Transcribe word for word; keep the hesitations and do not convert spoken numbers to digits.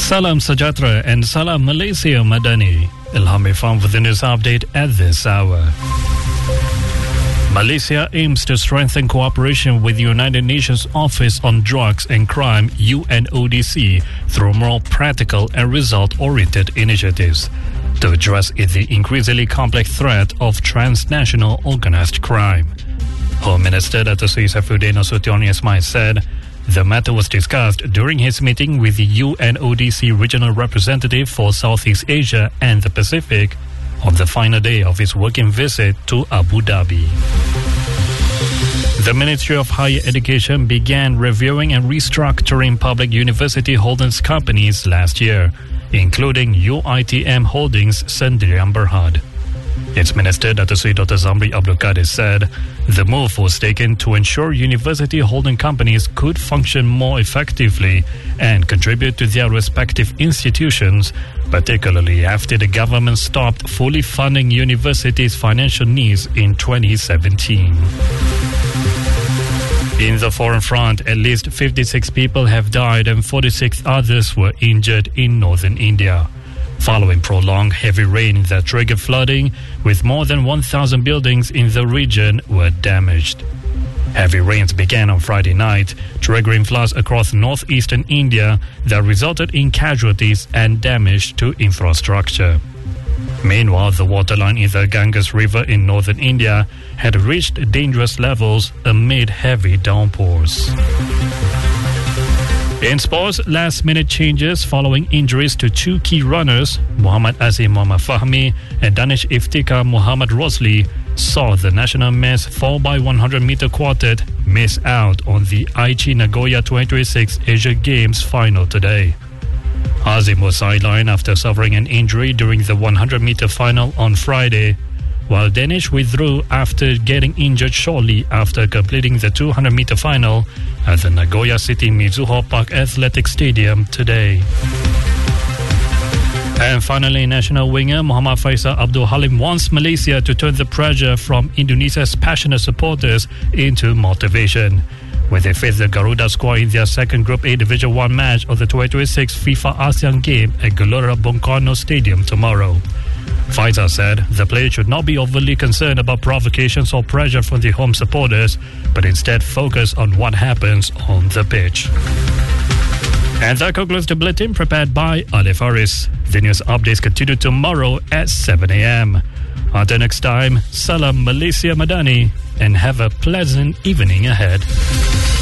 Salam Sejahtera and Salam Malaysia Madani. Ilham Irfan with the news update at this hour. Malaysia aims to strengthen cooperation with the United Nations Office on Drugs and Crime U N O D C through more practical and result-oriented initiatives to address the increasingly complex threat of transnational organized crime. Home Minister Dato' Seri Saifuddin Nasution Ismail said the matter was discussed during his meeting with the U N O D C Regional Representative for Southeast Asia and the Pacific on the final day of his working visit to Abu Dhabi. The Ministry of Higher Education began reviewing and restructuring public university holdings companies last year, including U I T M Holdings Sdn Bhd. Its Minister Dato' Sri Doctor Zamri Abdul Qadir said the move was taken to ensure university holding companies could function more effectively and contribute to their respective institutions, particularly after the government stopped fully funding universities' financial needs in twenty seventeen. In the foreign front, at least fifty-six people have died and forty-six others were injured in northern India, following prolonged heavy rain that triggered flooding, with more than one thousand buildings in the region were damaged. Heavy rains began on Friday night, triggering floods across northeastern India that resulted in casualties and damage to infrastructure. Meanwhile, the waterline in the Ganges River in northern India had reached dangerous levels amid heavy downpours. In sports, last-minute changes following injuries to two key runners, Muhammad Azim Muhammad Fahmi and Danish Iftikhar Muhammad Rosli, saw the national men's four by one hundred meter quartet miss out on the Aichi Nagoya twenty twenty-six Asia Games final today. Azim was sidelined after suffering an injury during the one hundred meter final on Friday, while Danish withdrew after getting injured shortly after completing the two hundred meter final at the Nagoya City Mizuho Park Athletic Stadium today. And finally, national winger Muhammad Faisal Abdul Halim wants Malaysia to turn the pressure from Indonesia's passionate supporters into motivation, with they face the Garuda squad in their second Group A Division one match of the twenty twenty-six FIFA ASEAN Game at Gelora Bung Karno Stadium tomorrow. Faisal said the players should not be overly concerned about provocations or pressure from the home supporters, but instead focus on what happens on the pitch. And that concludes the bulletin prepared by Alif Haris. The news updates continue tomorrow at seven a.m. Until next time, Salam Malaysia Madani, and have a pleasant evening ahead.